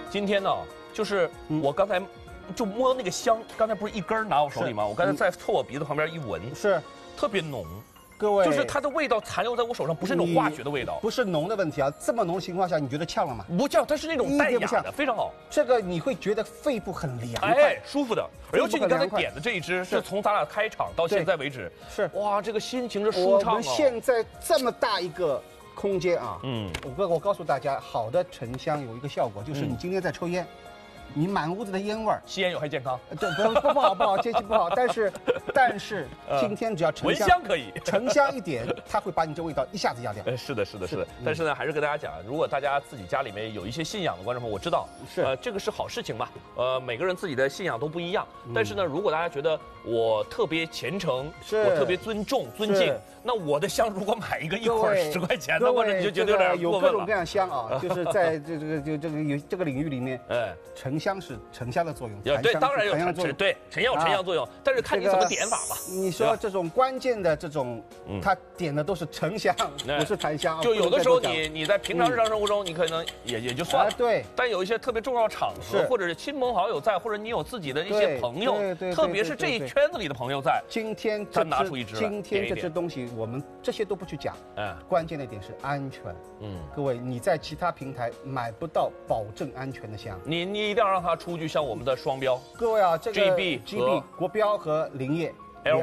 今天呢，就是我刚才就摸那个香，刚才不是一根拿我手里吗？我刚才在凑我鼻子旁边一闻， 是特别浓。 各位， 就是它的味道残留在我手上，不是那种化学的味道， 不是浓的问题啊。这么浓的情况下，你觉得呛了吗？ 不呛，它是那种淡雅的，非常好。 这个你会觉得肺部很凉快， 哎，舒服的。尤其你刚才点的这一支，是从咱俩开场到现在为止， 是哇，这个心情是舒畅啊。 我们现在这么大一个空间啊，我告诉大家，好的沉香有一个效果，就是你今天在抽烟。你满屋子的烟味儿， 吸烟有害健康。 对，不好，天气不好。但是今天只要闻香可以， 沉香一点，它会把你这味道一下子压掉。 是的。但是呢，还是跟大家讲，如果大家自己家里面有一些信仰的观众朋友，我知道这个是好事情嘛。每个人自己的信仰都不一样。但是呢，如果大家觉得我特别虔诚，我特别尊重、尊敬，那我的香如果买一个1块10块钱的，或者你就觉得有点过分了。 有各种各样香啊，就是在这个领域里面，沉香是沉香的作用， 对，当然有沉香作用，但是看你怎么点法吧。 你说这种关键的这种，它点的都是沉香，不是檀香。 就有的时候你在平常日常生活中，你可能也就算了， 对。 但有一些特别重要的场合，或者是亲朋好友在，或者你有自己的一些朋友，特别是这一圈子里的朋友在， 今天咱拿出一支， 今天这支东西我们这些都不去讲，关键的一点是安全。各位你在其他平台买不到保证安全的香， 你一定要让它出具像我们的双标。 各位啊，这个 GB 国标和林业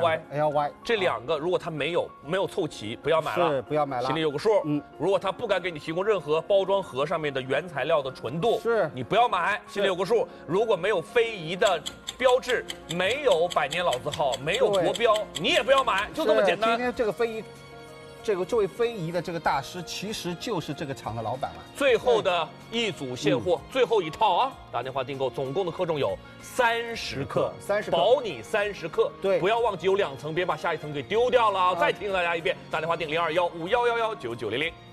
LY 这2个，如果它没有凑齐，不要买了， 是不要买了， 心里有个数。如果它不敢给你提供任何包装盒上面的原材料的纯度，你不要买，心里有个数。如果没有非遗的标志，没有百年老字号，没有国标，你也不要买，就这么简单。 今天这个非遗。这位非遗的这个大师，其实就是这个厂的老板了。 最后的一组现货，最后一套啊！打电话订购，总共的克重有30克，保你30克。 对， 不要忘记有2层，别把下一层给丢掉了。再提醒大家一遍，打电话订021511199900。